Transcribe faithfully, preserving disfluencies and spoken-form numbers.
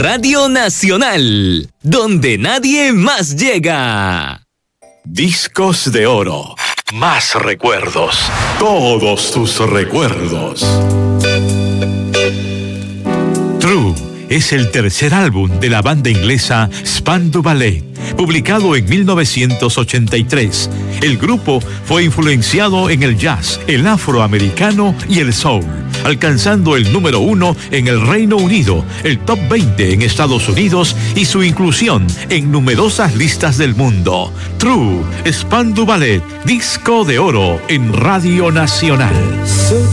Radio Nacional, donde nadie más llega. Discos de oro. Más recuerdos. Todos tus recuerdos. True es el tercer álbum de la banda inglesa Spandau Ballet, publicado en mil novecientos ochenta y tres. El grupo fue influenciado en el jazz, el afroamericano y el soul, alcanzando el número uno en el Reino Unido, el top veinte en Estados Unidos y su inclusión en numerosas listas del mundo. True, Spandau Ballet, disco de oro en Radio Nacional.